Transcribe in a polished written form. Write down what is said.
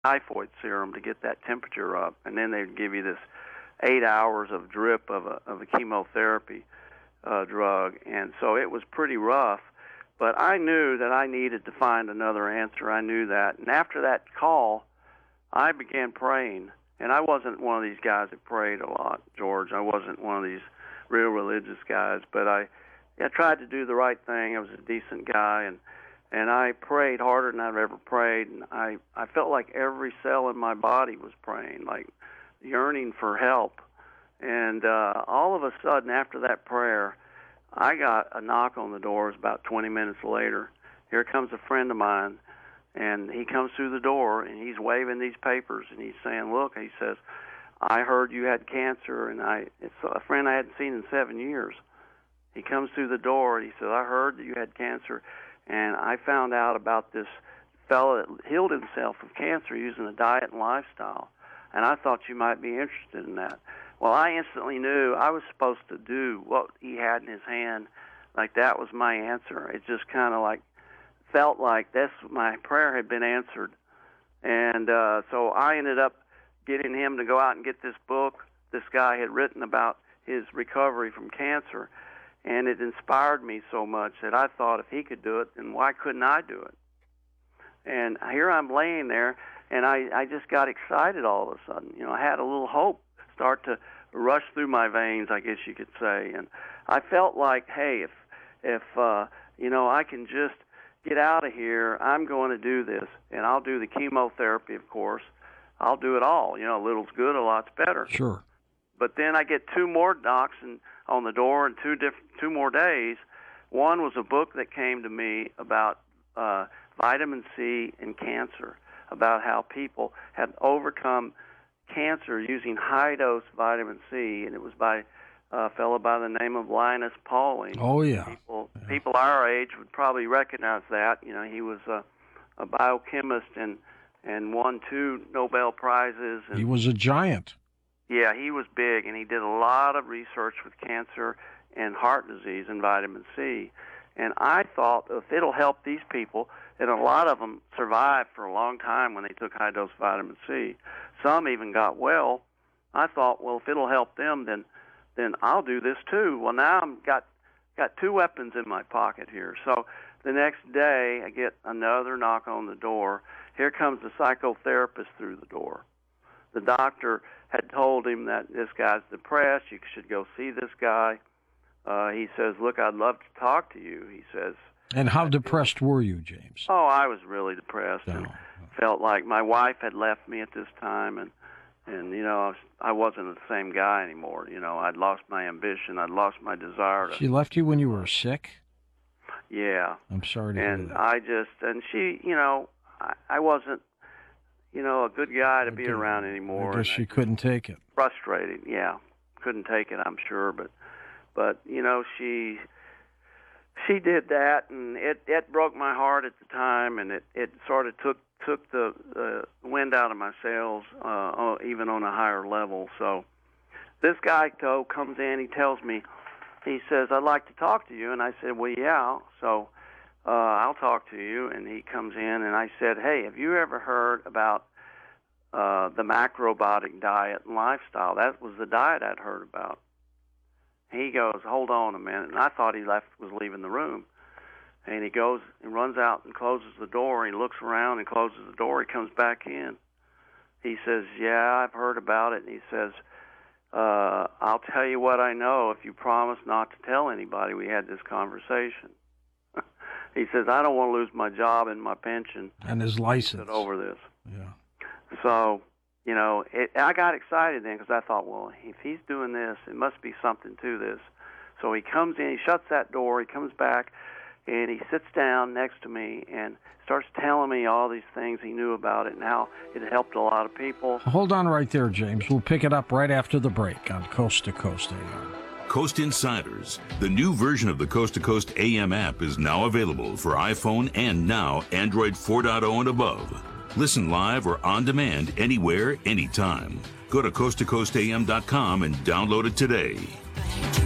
typhoid serum to get that temperature up, and then they'd give you this 8 hours of drip of a chemotherapy drug, and so it was pretty rough. But I knew that I needed to find another answer. I knew that, and after that call, I began praying. And I wasn't one of these guys that prayed a lot, George. I wasn't one of these real religious guys, but I tried to do the right thing. I was a decent guy, and I prayed harder than I've ever prayed. And I felt like every cell in my body was praying, like yearning for help. And all of a sudden, after that prayer, I got a knock on the door. It was about 20 minutes later. Here comes a friend of mine, and he comes through the door, and he's waving these papers, and he's saying, look, he says, I heard you had cancer, and it's a friend I hadn't seen in 7 years. He comes through the door, and he says, I heard that you had cancer, and I found out about this fellow that healed himself of cancer using a diet and lifestyle, and I thought you might be interested in that. Well, I instantly knew I was supposed to do what he had in his hand. Like that was my answer. It just kind of like felt like my prayer had been answered. And so I ended up getting him to go out and get this book this guy had written about his recovery from cancer. And it inspired me so much that I thought if he could do it, then why couldn't I do it? And here I'm laying there, and I just got excited all of a sudden. You know, I had a little hope start to rush through my veins, I guess you could say. And I felt like, hey, if you know, I can just get out of here, I'm going to do this. And I'll do the chemotherapy, of course. I'll do it all. You know, a little's good, a lot's better. Sure. But then I get two more knocks on the door in 2 more days. One was a book that came to me about vitamin C and cancer, about how people had overcome cancer using high-dose vitamin C, and it was by a fellow by the name of Linus Pauling. Oh, yeah. People our age would probably recognize that. You know, he was a biochemist and won 2 Nobel Prizes. And, he was a giant. Yeah, he was big, and he did a lot of research with cancer and heart disease and vitamin C. And I thought, if it'll help these people, and a lot of them survived for a long time when they took high-dose vitamin C. Some even got well. I thought, well, if it'll help them, then I'll do this too. Well, now I've got 2 weapons in my pocket here. So the next day, I get another knock on the door. Here comes the psychotherapist through the door. The doctor had told him that this guy's depressed. You should go see this guy. He says, look, I'd love to talk to you, he says. And how depressed were you, James? Oh, I was really depressed and felt like my wife had left me at this time, and you know, I wasn't the same guy anymore. You know, I'd lost my ambition. I'd lost my desire to... She left you when you were sick? Yeah. I'm sorry to hear that. And she, you know, I wasn't, you know, a good guy to be around anymore. I guess she couldn't take it. Frustrating, yeah. Couldn't take it, I'm sure, but you know, she did that, and it broke my heart at the time, and it sort of took the wind out of my sails, even on a higher level. So this guy, though, comes in, he tells me, he says, I'd like to talk to you. And I said, well, yeah, so I'll talk to you. And he comes in, and I said, hey, have you ever heard about the macrobiotic diet and lifestyle? That was the diet I'd heard about. He goes, hold on a minute. And I thought he was leaving the room. And he goes and runs out and closes the door. He looks around and closes the door. He comes back in. He says, yeah, I've heard about it. And he says, I'll tell you what I know if you promise not to tell anybody we had this conversation. He says, I don't want to lose my job and my pension. And his license. Over this. Yeah. So, you know, I got excited then because I thought, well, if he's doing this, it must be something to this. So he comes in, he shuts that door, he comes back, and he sits down next to me and starts telling me all these things he knew about it and how it helped a lot of people. Hold on right there, James. We'll pick it up right after the break on Coast to Coast AM. Coast Insiders, the new version of the Coast to Coast AM app, is now available for iPhone and now Android 4.0 and above. Listen live or on demand anywhere, anytime. Go to coasttocoastam.com and download it today.